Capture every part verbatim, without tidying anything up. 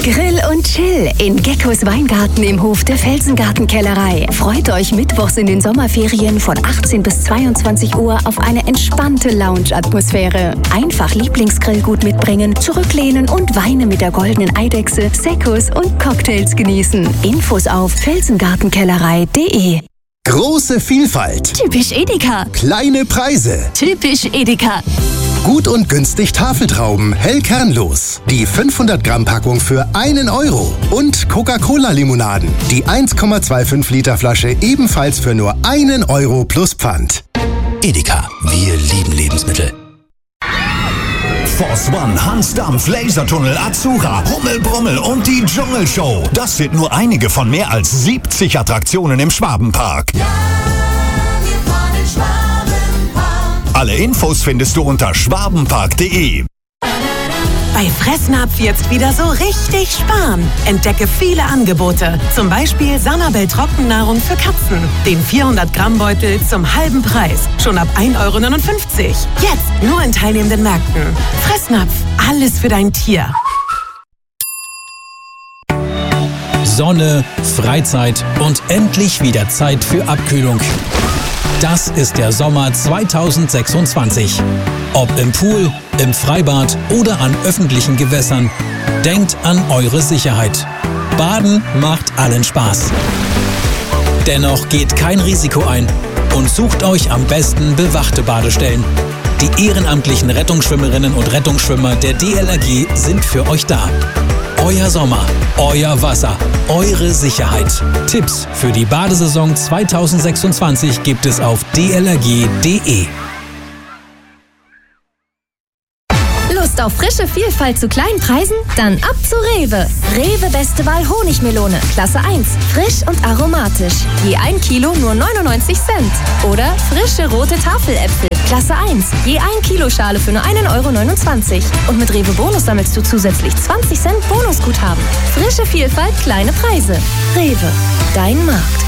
Grill und Chill in Geckos Weingarten im Hof der Felsengartenkellerei. Freut euch mittwochs in den Sommerferien von achtzehn bis zweiundzwanzig Uhr auf eine entspannte Lounge-Atmosphäre. Einfach Lieblingsgrillgut mitbringen, zurücklehnen und Weine mit der goldenen Eidechse, Seccos und Cocktails genießen. Infos auf felsengartenkellerei punkt de. Große Vielfalt. Typisch Edeka. Kleine Preise. Typisch Edeka. Gut und günstig Tafeltrauben, hell kernlos. Die fünfhundert Gramm Packung für einen Euro. Und Coca-Cola-Limonaden. Die eins Komma fünfundzwanzig Liter Flasche ebenfalls für nur einen Euro plus Pfand. Edeka, wir lieben Lebensmittel. Force One, Hansdampf, Lasertunnel, Azura, Rummelbrummel und die Dschungelshow. Das sind nur einige von mehr als siebzig Attraktionen im Schwabenpark. Ja, wir fahren in Schwabenpark. Alle Infos findest du unter schwabenpark punkt de. Bei Fressnapf jetzt wieder so richtig sparen. Entdecke viele Angebote. Zum Beispiel Sanabel Trockennahrung für Katzen. Den vierhundert Gramm Beutel zum halben Preis. Schon ab ein Euro neunundfünfzig. Jetzt nur in teilnehmenden Märkten. Fressnapf, alles für dein Tier. Sonne, Freizeit und endlich wieder Zeit für Abkühlung. Das ist der Sommer zweitausendsechsundzwanzig. Ob im Pool, im Freibad oder an öffentlichen Gewässern, denkt an eure Sicherheit. Baden macht allen Spaß. Dennoch geht kein Risiko ein und sucht euch am besten bewachte Badestellen. Die ehrenamtlichen Rettungsschwimmerinnen und Rettungsschwimmer der D L R G sind für euch da. Euer Sommer, euer Wasser, eure Sicherheit. Tipps für die Badesaison zweitausendsechsundzwanzig gibt es auf d l r g punkt de. Lust auf frische Vielfalt zu kleinen Preisen? Dann ab zu Rewe. Rewe Beste Wahl Honigmelone, Klasse eins. Frisch und aromatisch. Je ein Kilo nur neunundneunzig Cent. Oder frische rote Tafeläpfel, Klasse eins. Je ein Kilo Schale für nur einen Euro neunundzwanzig. Und mit Rewe Bonus sammelst du zusätzlich zwanzig Cent Bonusguthaben. Frische Vielfalt, kleine Preise. Rewe, dein Markt.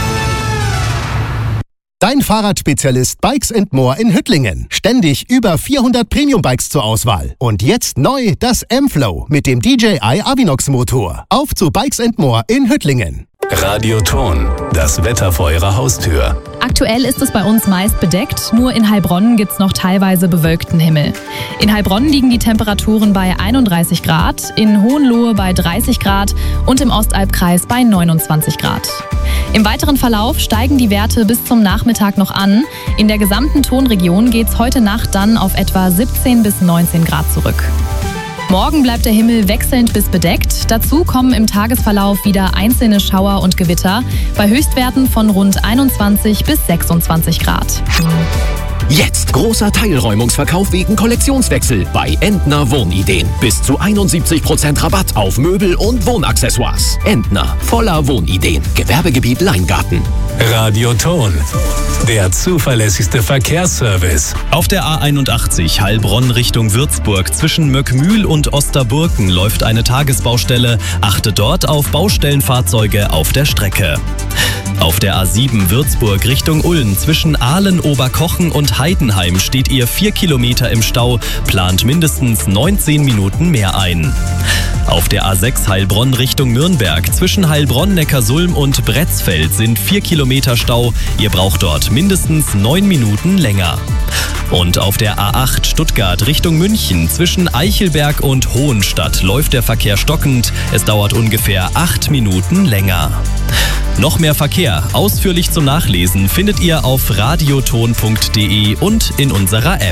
Dein Fahrradspezialist Bikes and More in Hüttlingen. Ständig über vierhundert Premium-Bikes zur Auswahl. Und jetzt neu das M-Flow mit dem D J I Avinox-Motor. Auf zu Bikes and More in Hüttlingen. Radioton, das Wetter vor Ihrer Haustür. Aktuell ist es bei uns meist bedeckt, nur in Heilbronn gibt es noch teilweise bewölkten Himmel. In Heilbronn liegen die Temperaturen bei einunddreißig Grad, in Hohenlohe bei dreißig Grad und im Ostalbkreis bei neunundzwanzig Grad. Im weiteren Verlauf steigen die Werte bis zum Nachmittag noch an. In der gesamten Tonregion geht es heute Nacht dann auf etwa siebzehn bis neunzehn Grad zurück. Morgen bleibt der Himmel wechselnd bis bedeckt. Dazu kommen im Tagesverlauf wieder einzelne Schauer und Gewitter bei Höchstwerten von rund einundzwanzig bis sechsundzwanzig Grad. Jetzt großer Teilräumungsverkauf wegen Kollektionswechsel bei Entner Wohnideen. Bis zu einundsiebzig Prozent Rabatt auf Möbel und Wohnaccessoires. Entner, voller Wohnideen. Gewerbegebiet Leingarten. Radioton, der zuverlässigste Verkehrsservice. Auf der A einundachtzig Heilbronn Richtung Würzburg zwischen Möckmühl und Osterburken läuft eine Tagesbaustelle. Achte dort auf Baustellenfahrzeuge auf der Strecke. Auf der A sieben Würzburg Richtung Ulm zwischen Ahlen, Oberkochen und Heidenheim steht ihr vier Kilometer im Stau, plant mindestens neunzehn Minuten mehr ein. Auf der A sechs Heilbronn Richtung Nürnberg zwischen Heilbronn, Neckarsulm und Bretzfeld sind vier Kilometer Stau, ihr braucht dort mindestens neun Minuten länger. Und auf der A acht Stuttgart Richtung München zwischen Eichelberg und Hohenstadt läuft der Verkehr stockend, es dauert ungefähr acht Minuten länger. Noch mehr Verkehr, ausführlich zum Nachlesen, findet ihr auf radioton punkt de und in unserer App.